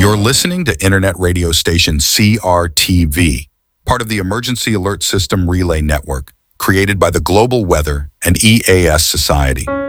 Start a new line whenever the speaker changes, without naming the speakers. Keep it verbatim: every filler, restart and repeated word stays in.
You're listening to internet radio station C R T V, part of the Emergency Alert System Relay Network, created by the Global Weather and E A S Society.